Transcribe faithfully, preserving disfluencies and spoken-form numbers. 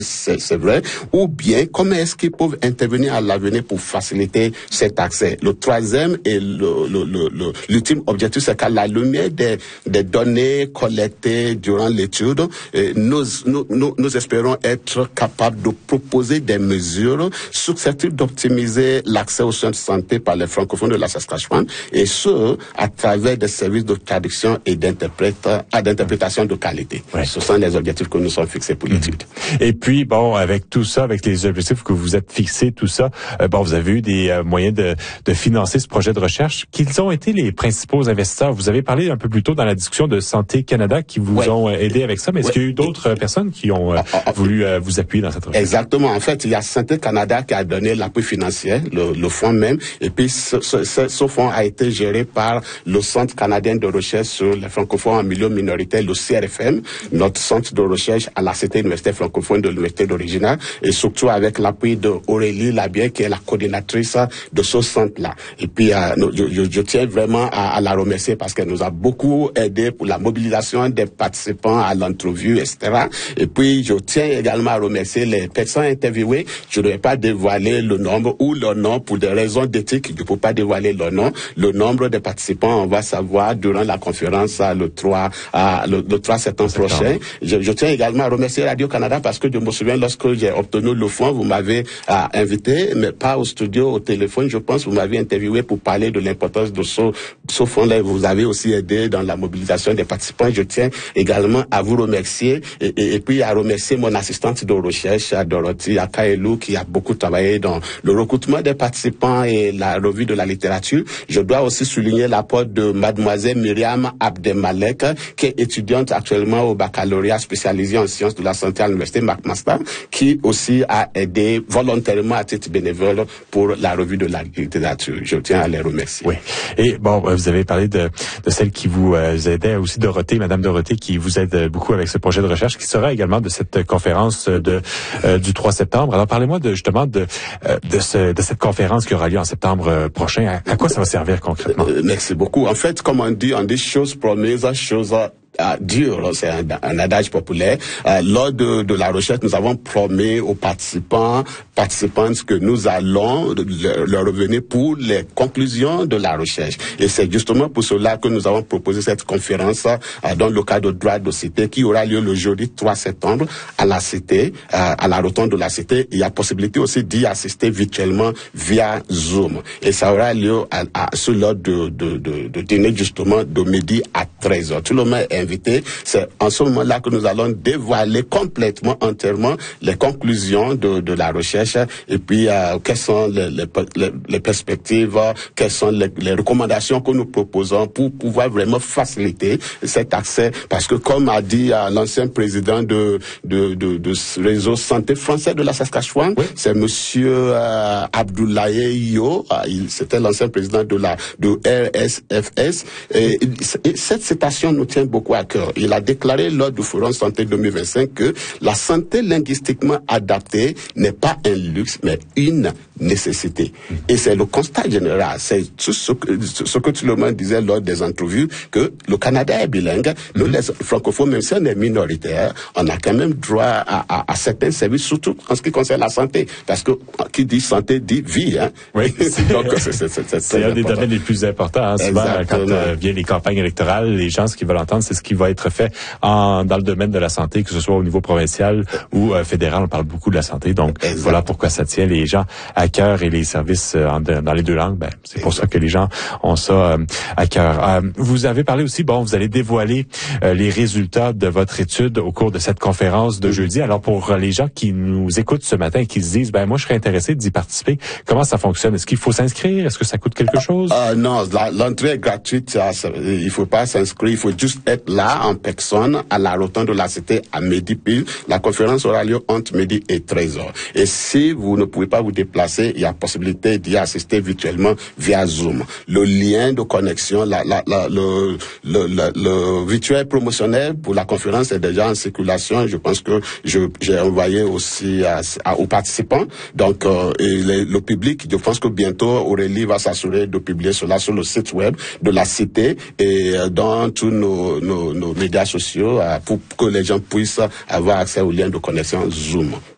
c'est vrai, ou bien comment est-ce qu'ils peuvent intervenir à l'avenir pour faciliter cet accès. Le troisième et le, le, le, le, l'ultime objectif, c'est qu'à la lumière des, des données collectées durant l'étude, nous, nous, nous, nous espérons être capables de proposer des mesures susceptibles d'optimiser l'accès aux soins de santé par les francophones de la Saskatchewan, et ce, à travers des services de traduction et d'interprétation de qualité. Ouais. Ce sont les objectifs que nous sommes fixés pour l'étude. Et puis, bon, avec tout ça, avec les objectifs que vous êtes fixés, tout ça, euh, bon, vous avez eu des euh, moyens de, de financer ce projet de recherche. Quels ont été les principaux investisseurs? Vous avez parlé un peu plus tôt dans la discussion de Santé Canada qui vous ouais. ont aidé avec ça, mais est-ce ouais. qu'il y a eu d'autres personnes qui ont euh, voulu euh, vous appuyer dans cette recherche? Exactement. En fait, il y a Santé Canada qui a donné l'appui financier, le, le fonds même, et puis ce, ce, ce fonds a été géré par le Centre canadien de recherche sur les francophones en milieu minoritaire, le C R F M, notre centre de recherche à la Cité universitaire francophone de l'Université d'Original, et surtout avec l'appui de Aurélie Labier, qui est la coordinatrice de ce centre-là. Et puis, euh, je, je, je tiens vraiment à, à la remercier parce qu'elle nous a beaucoup aidé pour la mobilisation des participants à l'entrevue, et cetera. Et puis, je tiens également à remercier les personnes interviewées. Je ne vais pas dévoiler le nombre ou leur nom pour des raisons d'éthique. Je ne peux pas dévoiler leur nom. Le nombre de participants, on va savoir durant la conférence le trois, le, le trois septembre prochain. Je, je tiens également à remercier Radio-Canada parce que je me souviens lorsque j'ai obtenu le fonds, vous m'avez euh, invité, mais pas au studio, au téléphone, je pense, vous m'avez interviewé pour parler de l'importance de ce, ce fonds-là. Vous avez aussi aidé dans la mobilisation des participants. Je tiens également à vous remercier et, et, et puis à remercier mon assistante de recherche, Dorothy Akaelou, qui a beaucoup travaillé dans le recrutement des participants et la revue de la littérature. Je dois aussi souligner l'apport de mademoiselle Myriam Abdemalek, qui est étudiante actuellement au baccalauréat spécialisé en sciences de la santé à l'université McMaster, qui aussi a aidé volontairement à titre bénévole pour la revue de la littérature. Je tiens à les remercier. Oui. Et bon, vous avez parlé de, de celle qui vous euh, aidait, aussi Dorothée, Madame Dorothée, qui vous aide beaucoup avec ce projet de recherche, qui sera également de cette conférence de euh, du trois septembre. Alors, parlez-moi de justement de euh, de, ce, de cette conférence qui aura lieu en septembre euh, prochain. À, à quoi ça va servir concrètement? Euh, merci beaucoup. En fait, comme on dit, on dit chose promise, chose Uh, dur, c'est un, un adage populaire. Uh, lors de, de la recherche, nous avons promis aux participants, participantes que nous allons leur, leur revenir pour les conclusions de la recherche. Et c'est justement pour cela que nous avons proposé cette conférence uh, dans le cadre de droit de cité qui aura lieu le jeudi trois septembre à la Cité, uh, à la rotonde de la Cité. Il y a possibilité aussi d'y assister virtuellement via Zoom. Et ça aura lieu à, à, sur l'heure de, de, de, de dîner justement de midi à treize heures. Tout le monde est invité. C'est en ce moment-là que nous allons dévoiler complètement, entièrement les conclusions de, de la recherche et puis euh, quelles sont les, les, les, les perspectives, quelles sont les, les recommandations que nous proposons pour pouvoir vraiment faciliter cet accès. Parce que comme a dit euh, l'ancien président de, de, de, de ce réseau santé français de la Saskatchewan, oui. c'est Monsieur euh, Abdoulaye Yo, euh, il, c'était l'ancien président de la de R S F S. Et, et cette citation nous tient beaucoup à cœur. Il a déclaré lors du Forum Santé deux mille vingt-cinq que la santé linguistiquement adaptée n'est pas un luxe, mais une nécessité. Et c'est le constat général. C'est tout ce que, ce que tout le monde disait lors des entrevues, que le Canada est bilingue. Nous, les francophones, même si on est minoritaire, on a quand même droit à, à, à certains services, surtout en ce qui concerne la santé. Parce que qui dit santé dit vie. Hein? Oui, c'est, Donc, c'est, c'est, c'est, c'est, c'est un des domaines les plus importants. Hein. Souvent, quand euh, viennent les campagnes électorales, les gens, ce qu'ils veulent entendre, c'est ce qui va être fait en, dans le domaine de la santé, que ce soit au niveau provincial ou euh, fédéral. On parle beaucoup de la santé. Donc, exact. Voilà pourquoi ça tient les gens à cœur et les services euh, en, dans les deux langues. Ben, c'est exact. Pour ça que les gens ont ça euh, à cœur. Euh, vous avez parlé aussi, bon, vous allez dévoiler euh, les résultats de votre étude au cours de cette conférence de jeudi. Alors, pour les gens qui nous écoutent ce matin et qui se disent, ben moi, je serais intéressé d'y participer, comment ça fonctionne? Est-ce qu'il faut s'inscrire? Est-ce que ça coûte quelque chose? Euh, non, la, l'entrée est gratuite. Il faut pas s'inscrire. Il faut juste être là en personne à la rotonde de la Cité à midi pile. La conférence aura lieu entre midi et treize heures. Et si vous ne pouvez pas vous déplacer, il y a possibilité d'y assister virtuellement via Zoom. Le lien de connexion, la, la, la, le, le, le, le virtuel promotionnel pour la conférence est déjà en circulation. Je pense que je, j'ai envoyé aussi à, à, aux participants. Donc, euh, et les, le public, je pense que bientôt Aurélie va s'assurer de publier cela sur le site web de la Cité et dans tous nos, nos, nos médias sociaux euh, pour que les gens puissent avoir accès aux liens de connexion Zoom.